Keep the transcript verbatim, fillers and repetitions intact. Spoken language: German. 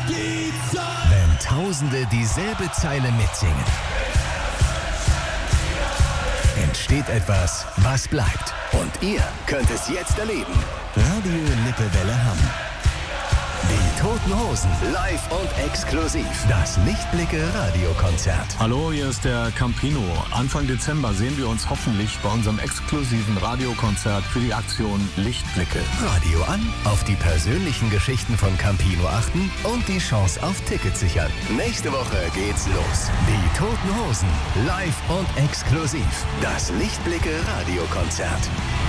die Zeit! Wenn Tausende dieselbe Zeile mitsingen, entsteht etwas, was bleibt. Und ihr könnt es jetzt erleben. Radio Lippewelle Hamm. Die Toten Hosen, live und exklusiv. Das Lichtblicke-Radiokonzert. Hallo, hier ist der Campino. Anfang Dezember sehen wir uns hoffentlich bei unserem exklusiven Radiokonzert für die Aktion Lichtblicke. Radio an, auf die persönlichen Geschichten von Campino achten und die Chance auf Tickets sichern. Nächste Woche geht's los. Die Toten Hosen, live und exklusiv. Das Lichtblicke-Radiokonzert.